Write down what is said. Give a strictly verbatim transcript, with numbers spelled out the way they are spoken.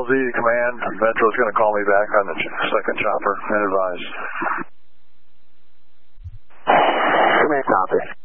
L Z command. Metro's going to call me back on the ch second chopper and advise. Command copy.